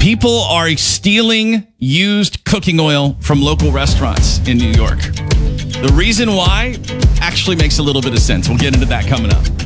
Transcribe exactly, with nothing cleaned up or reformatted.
People are stealing used cooking oil from local restaurants in New York. The reason why actually makes a little bit of sense. We'll get into that coming up.